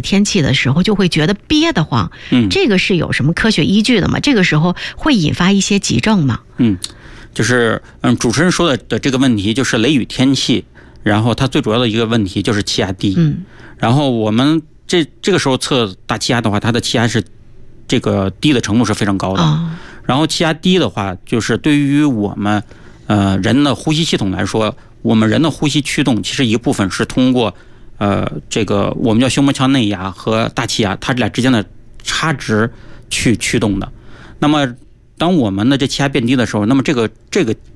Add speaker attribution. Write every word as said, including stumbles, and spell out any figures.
Speaker 1: 天气的时候就会觉得憋得慌，
Speaker 2: 嗯，
Speaker 1: 这个是有什么科学依据的吗？这个时候会引发一些急症吗？
Speaker 2: 嗯，就是嗯，主持人说的的这个问题就是雷雨天气，然后它最主要的一个问题就是气压低，
Speaker 1: 嗯，
Speaker 2: 然后我们这这个时候测大气压的话，它的气压是这个低的程度是非常高的，
Speaker 1: 哦，
Speaker 2: 然后气压低的话，就是对于我们呃人的呼吸系统来说，我们人的呼吸驱动其实一部分是通过呃这个我们叫胸膜腔内压和大气压它俩之间的差值去驱动的。那么当我们的这气压变低的时候，那么这个这个